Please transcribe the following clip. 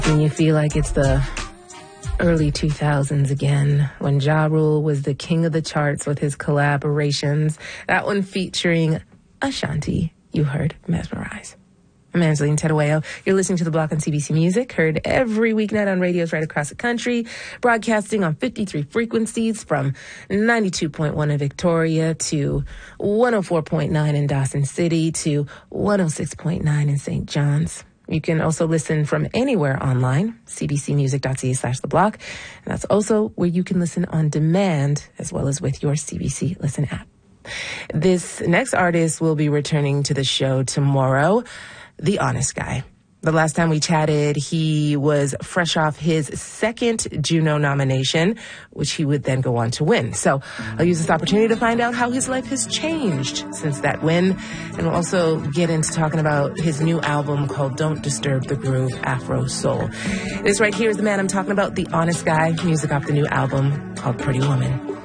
When you feel like it's the early 2000s again, when Ja Rule was the king of the charts with his collaborations. That one featuring Ashanti. You heard Mesmerize. I'm Angeline Terueo. You're listening to The Block on CBC Music, heard every weeknight on radios right across the country, broadcasting on 53 frequencies from 92.1 in Victoria to 104.9 in Dawson City to 106.9 in St. John's. You can also listen from anywhere online, cbcmusic.ca/theblock. And that's also where you can listen on demand as well as with your CBC Listen app. This next artist will be returning to the show tomorrow, The Honest Guy. The last time we chatted, he was fresh off his second Juno nomination, which he would then go on to win. So I'll use this opportunity to find out how his life has changed since that win. And we'll also get into talking about his new album called Don't Disturb the Groove, Afro Soul. This right here is the man I'm talking about, The Honest Guy, music off the new album called Pretty Woman.